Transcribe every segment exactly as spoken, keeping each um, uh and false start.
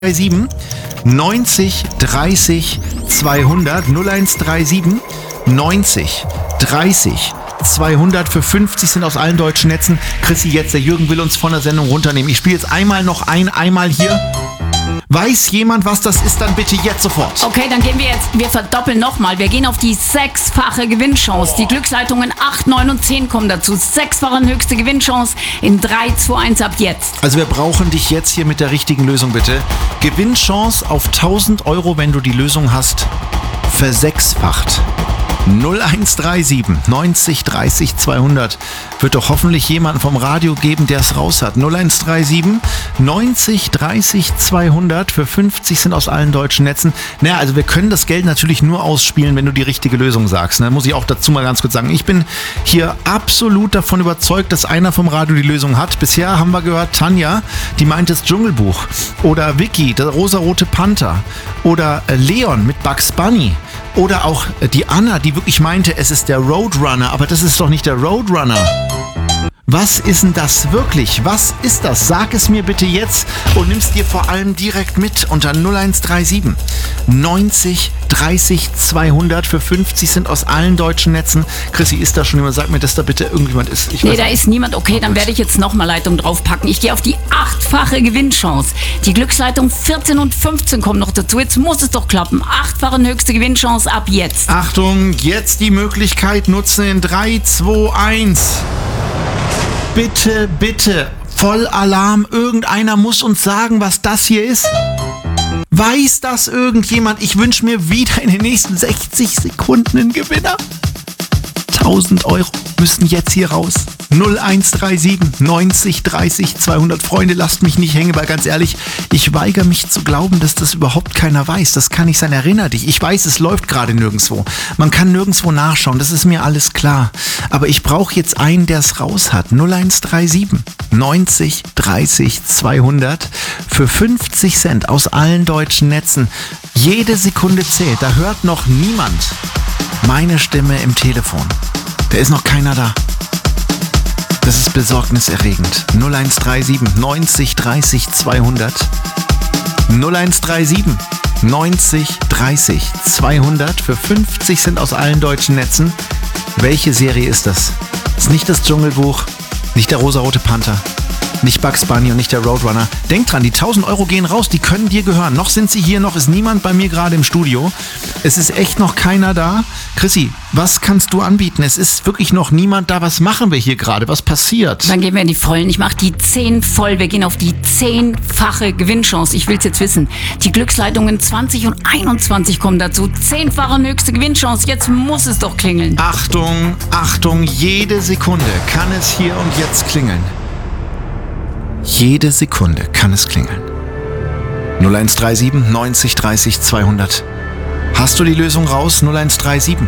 sieben neunzig dreißig zweihundert null eins drei sieben neunzig dreißig zweihundert für fünfzig sind aus allen deutschen Netzen. Chrissy, jetzt, der Jürgen will uns von der Sendung runternehmen. Ich spiele jetzt einmal noch ein, einmal hier. Weiß jemand, was das ist, dann bitte jetzt sofort. Okay, dann gehen wir jetzt, wir verdoppeln nochmal. Wir gehen auf die sechsfache Gewinnchance. Die Glücksleitungen acht, neun und zehn kommen dazu. Sechsfache höchste Gewinnchance in drei, zwei, eins ab jetzt. Also wir brauchen dich jetzt hier mit der richtigen Lösung, bitte. Gewinnchance auf tausend Euro, wenn du die Lösung hast, versechsfacht. null eins drei sieben neunzig dreißig zweihundert. Wird doch hoffentlich jemanden vom Radio geben, der es raus hat. null eins drei sieben neunzig dreißig zweihundert für fünfzig sind aus allen deutschen Netzen. Naja, also wir können das Geld natürlich nur ausspielen, wenn du die richtige Lösung sagst. Da muss ich auch dazu mal ganz kurz sagen, ich bin hier absolut davon überzeugt, dass einer vom Radio die Lösung hat. Bisher haben wir gehört, Tanja, die meint das Dschungelbuch. Oder Vicky, der rosarote Panther. Oder Leon mit Bugs Bunny. Oder auch die Anna, die wirklich meinte, es ist der Roadrunner, aber das ist doch nicht der Roadrunner. Was ist denn das wirklich? Was ist das? Sag es mir bitte jetzt und nimm's dir vor allem direkt mit unter null eins drei sieben neunzig dreißig zweihundert für fünfzig sind aus allen deutschen Netzen. Chrissy, ist da schon jemand? Sag mir, dass da bitte irgendjemand ist. Ich nee, da ist niemand. Okay, dann werde ich jetzt nochmal Leitung draufpacken. Ich gehe auf die achtfache Gewinnchance. Die Glücksleitung vierzehn und fünfzehn kommen noch dazu. Jetzt muss es doch klappen. Achtfache höchste Gewinnchance ab jetzt. Achtung, jetzt die Möglichkeit nutzen in drei, zwei, eins. Bitte, bitte, Vollalarm, irgendeiner muss uns sagen, was das hier ist. Weiß das irgendjemand? Ich wünsche mir wieder in den nächsten sechzig Sekunden einen Gewinner. tausend Euro müssen jetzt hier raus. null eins drei sieben neunzig dreißig zweihundert. Freunde, lasst mich nicht hängen, weil ganz ehrlich, ich weigere mich zu glauben, dass das überhaupt keiner weiß. Das kann nicht sein. Erinner dich. Ich weiß, es läuft gerade nirgendwo. Man kann nirgendwo nachschauen. Das ist mir alles klar. Aber ich brauche jetzt einen, der es raus hat. null eins drei sieben neunzig dreißig zweihundert für fünfzig Cent aus allen deutschen Netzen. Jede Sekunde zählt. Da hört noch niemand meine Stimme im Telefon. Da ist noch keiner da. Das ist besorgniserregend. null eins drei sieben neunzig dreißig zweihundert. null eins drei sieben neunzig dreißig zweihundert für fünfzig sind aus allen deutschen Netzen. Welche Serie ist das? Ist nicht das Dschungelbuch, nicht der rosarote Panther, nicht Bugs Bunny und nicht der Roadrunner. Denk dran, die tausend Euro gehen raus, die können dir gehören. Noch sind sie hier, noch ist niemand bei mir gerade im Studio. Es ist echt noch keiner da. Chrissy, was kannst du anbieten? Es ist wirklich noch niemand da. Was machen wir hier gerade? Was passiert? Dann gehen wir in die Vollen. Ich mache die zehn voll. Wir gehen auf die zehnfache Gewinnchance. Ich will es jetzt wissen. Die Glücksleitungen zwanzig und einundzwanzig kommen dazu. Zehnfache höchste Gewinnchance. Jetzt muss es doch klingeln. Achtung, Achtung, jede Sekunde kann es hier und jetzt klingeln. Jede Sekunde kann es klingeln. null eins drei sieben neunzig dreißig zweihundert. Hast du die Lösung raus? null eins drei sieben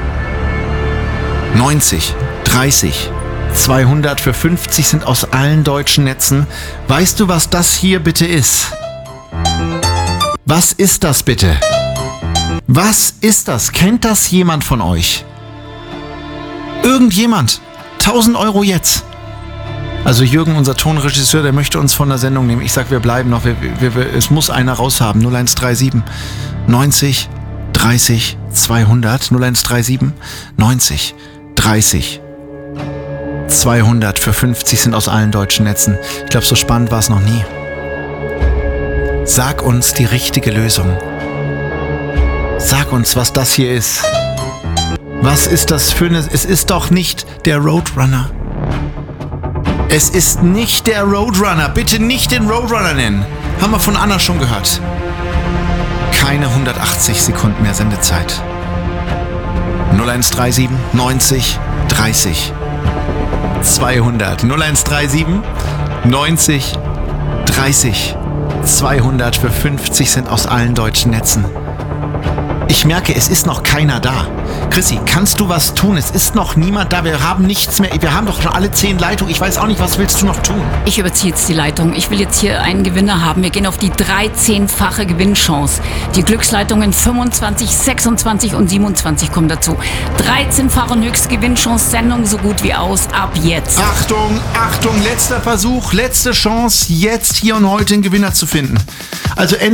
neunzig dreißig zweihundert für fünfzig sind aus allen deutschen Netzen. Weißt du, was das hier bitte ist? Was ist das bitte? Was ist das? Kennt das jemand von euch? Irgendjemand? tausend Euro jetzt. Also Jürgen, unser Tonregisseur, der möchte uns von der Sendung nehmen. Ich sag, wir bleiben noch. Wir, wir, wir, es muss einer raushaben. null eins drei sieben neunzig dreißig zweihundert. null eins drei sieben neunzig dreißig zweihundert für fünfzig sind aus allen deutschen Netzen. Ich glaube, so spannend war es noch nie. Sag uns die richtige Lösung. Sag uns, was das hier ist. Was ist das für eine... Es ist doch nicht der Roadrunner. Es ist nicht der Roadrunner. Bitte nicht den Roadrunner nennen. Haben wir von Anna schon gehört. Keine hundertachtzig Sekunden mehr Sendezeit. null eins drei sieben neunzig dreißig zweihundert. null eins drei sieben neunzig dreißig zweihundert für fünfzig sind aus allen deutschen Netzen. Ich merke, es ist noch keiner da. Chrissy, kannst du was tun? Es ist noch niemand da. Wir haben nichts mehr. Wir haben doch schon alle zehn Leitungen. Ich weiß auch nicht, was willst du noch tun? Ich überziehe jetzt die Leitung. Ich will jetzt hier einen Gewinner haben. Wir gehen auf die dreizehnfache Gewinnchance. Die Glücksleitungen fünfundzwanzig, sechsundzwanzig und siebenundzwanzig kommen dazu. dreizehnfache höchste Gewinnchance. Sendung so gut wie aus. Ab jetzt. Achtung, Achtung, letzter Versuch, letzte Chance, jetzt hier und heute einen Gewinner zu finden. Also entweder